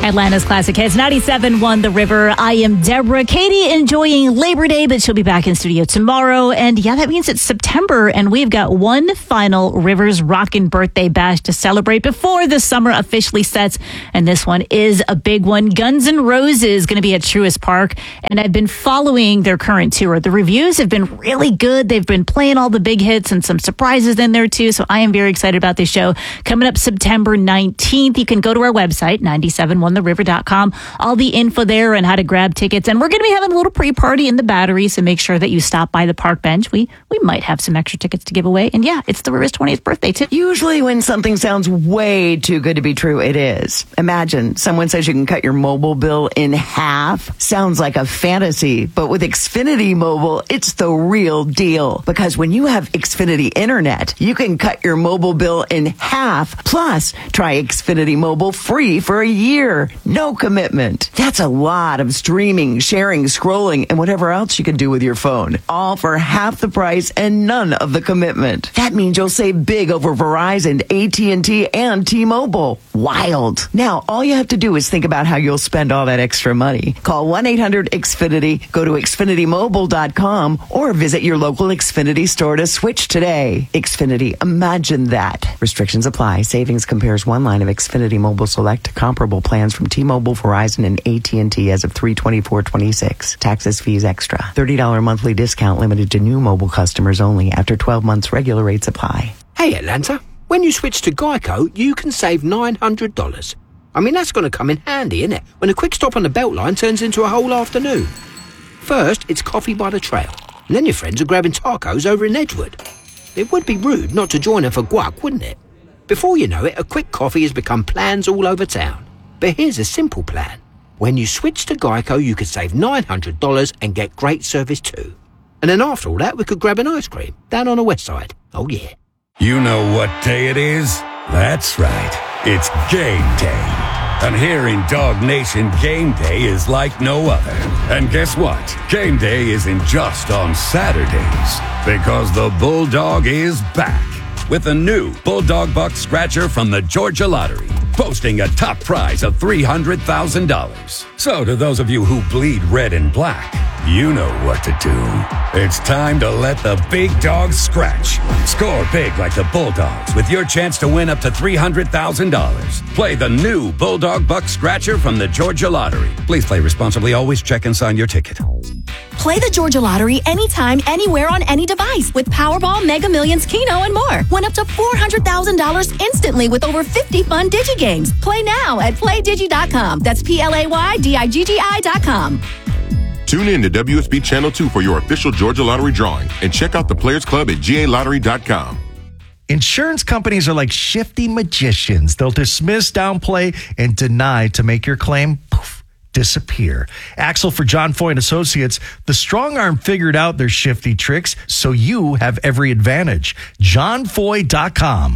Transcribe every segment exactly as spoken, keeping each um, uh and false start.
Atlanta's Classic Hits, ninety-seven point one The River. I am Deborah. Katie enjoying Labor Day, but she'll be back in studio tomorrow. And yeah, that means it's September, and we've got one final Rivers Rockin' Birthday Bash to celebrate before the summer officially sets. And this one is a big one. Guns N' Roses going to be at Truist Park, and I've been following their current tour. The reviews have been really good. They've been playing all the big hits and some surprises in there too. So I am very excited about this show coming up September nineteenth. You can go to our website, nine seven one the river dot com. All the info there and how to grab tickets. And we're going to be having a little pre-party in the Battery, so make sure that you stop by the park bench. We we might have some extra tickets to give away. And yeah, it's the River's twentieth birthday too. Usually when something sounds way too good to be true, it is. Imagine someone says you can cut your mobile bill in half. Sounds like a fantasy, but with Xfinity Mobile, it's the real deal. Because when you have Xfinity Internet, you can cut your mobile bill in half. Plus, try Xfinity Mobile free for a year. No commitment. That's a lot of streaming, sharing, scrolling, and whatever else you can do with your phone. All for half the price and none of the commitment. That means you'll save big over Verizon, A T and T, and T-Mobile. Wild. Now, all you have to do is think about how you'll spend all that extra money. Call one eight hundred X Finity, go to Xfinity Mobile dot com, or visit your local Xfinity store to switch today. Xfinity, imagine that. Restrictions apply. Savings compares one line of Xfinity Mobile Select to comparable plans from T-Mobile, Verizon, and A T and T as of three twenty-four twenty-six. Taxes, fees extra. thirty dollars monthly discount limited to new mobile customers only. After twelve months, regular rates apply. Hey, Atlanta. When you switch to Geico, you can save nine hundred dollars. I mean, that's going to come in handy, isn't it? When a quick stop on the Beltline turns into a whole afternoon. First, it's coffee by the trail. And then your friends are grabbing tacos over in Edgewood. It would be rude not to join them for guac, wouldn't it? Before you know it, a quick coffee has become plans all over town. But here's a simple plan. When you switch to Geico, you could save nine hundred dollars and get great service too. And then after all that, we could grab an ice cream down on the west side. Oh, yeah. You know what day it is? That's right. It's game day. And here in Dog Nation, game day is like no other. And guess what? Game day isn't just on Saturdays. Because the Bulldog is back. With a new Bulldog Buck Scratcher from the Georgia Lottery, boasting a top prize of three hundred thousand dollars. So to those of you who bleed red and black, you know what to do. It's time to let the big dogs scratch. Score big like the Bulldogs with your chance to win up to three hundred thousand dollars. Play the new Bulldog Buck Scratcher from the Georgia Lottery. Please play responsibly. Always check and sign your ticket. Play the Georgia Lottery anytime, anywhere on any device with Powerball, Mega Millions, Keno, and more. Win up to four hundred thousand dollars instantly with over fifty fun Digi games. Play now at play digi dot com. That's P L A Y D I G G I dot com. Tune in to W S B Channel two for your official Georgia Lottery drawing and check out the Players Club at G A lottery dot com. Insurance companies are like shifty magicians. They'll dismiss, downplay, and deny to make your claim poof, disappear. Axel for John Foy and Associates, the strong arm figured out their shifty tricks, so you have every advantage. john foy dot com.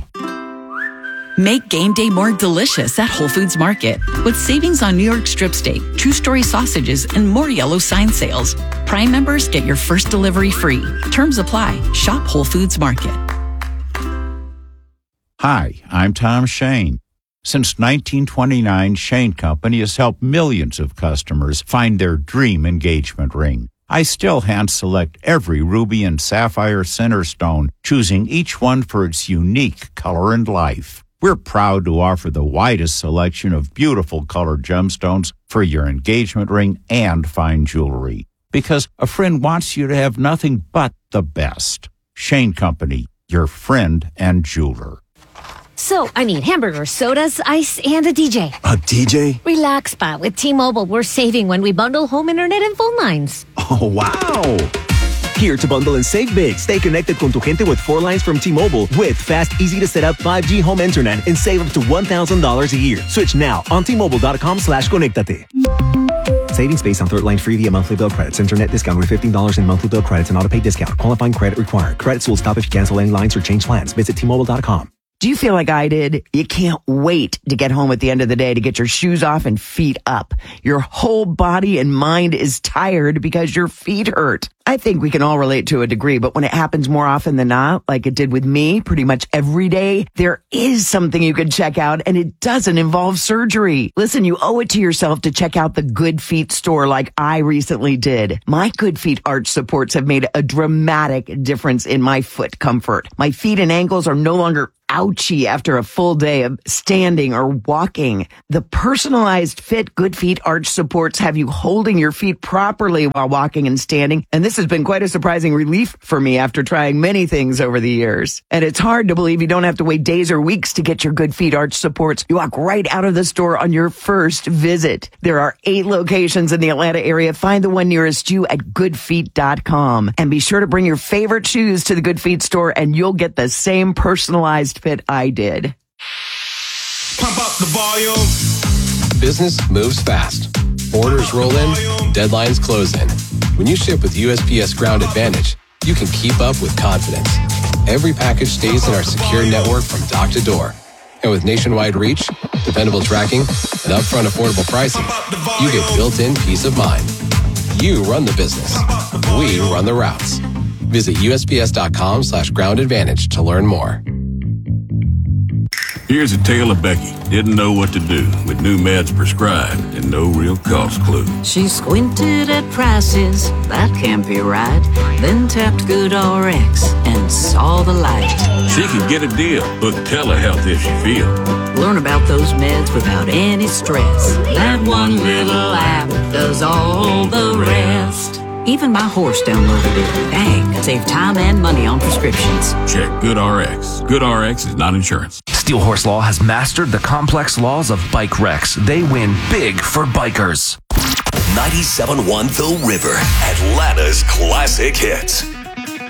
Make game day more delicious at Whole Foods Market with savings on New York strip steak, two-story sausages, and more yellow sign sales. Prime members get your first delivery free. Terms apply. Shop Whole Foods Market. Hi, I'm Tom Shane. Since nineteen twenty-nine, Shane Company has helped millions of customers find their dream engagement ring. I still hand-select every ruby and sapphire center stone, choosing each one for its unique color and life. We're proud to offer the widest selection of beautiful colored gemstones for your engagement ring and fine jewelry. Because a friend wants you to have nothing but the best. Shane Company, your friend and jeweler. So, I need hamburgers, sodas, ice, and a D J. A D J? Relax, Spot. With T-Mobile, we're saving when we bundle home internet and phone lines. Oh, wow! Here to bundle and save big. Stay connected con tu gente with four lines from T-Mobile with fast, easy-to-set-up five G home internet and save up to one thousand dollars a year. Switch now on T Mobile dot com slash conectate. Savings based on third line free via monthly bill credits. Internet discount with fifteen dollars in monthly bill credits and auto pay discount. Qualifying credit required. Credits will stop if you cancel any lines or change plans. Visit T Mobile dot com. Do you feel like I did? You can't wait to get home at the end of the day to get your shoes off and feet up. Your whole body and mind is tired because your feet hurt. I think we can all relate to a degree, but when it happens more often than not, like it did with me pretty much every day, there is something you can check out, and it doesn't involve surgery. Listen, you owe it to yourself to check out the Good Feet store like I recently did. My Good Feet arch supports have made a dramatic difference in my foot comfort. My feet and ankles are no longer ouchy after a full day of standing or walking. The personalized fit Good Feet arch supports have you holding your feet properly while walking and standing, and this has been quite a surprising relief for me after trying many things over the years. And it's hard to believe you don't have to wait days or weeks to get your Good Feet arch supports. You walk right out of the store on your first visit. There are eight locations in the Atlanta area. Find the one nearest you at good feet dot com. And be sure to bring your favorite shoes to the Good Feet store, and you'll get the same personalized fit I did. Pump up the volume. Business moves fast. Orders roll in, deadlines close in. When you ship with U S P S Ground Advantage, you can keep up with confidence. Every package stays in our secure network from dock to door. And with nationwide reach, dependable tracking, and upfront affordable pricing, you get built-in peace of mind. You run the business. We run the routes. Visit U S P S dot com slash ground advantage to learn more. Here's a tale of Becky. Didn't know what to do with new meds prescribed and no real cost clue. She squinted at prices, that can't be right. Then tapped GoodRx and saw the light. She can get a deal, book telehealth if she feels. Learn about those meds without any stress. That one little app does all the rest. Even my horse downloaded it. Dang, save time and money on prescriptions. Check GoodRx. GoodRx is not insurance. Steel Horse Law has mastered the complex laws of bike wrecks. They win big for bikers. ninety-seven point one The River, Atlanta's classic hits.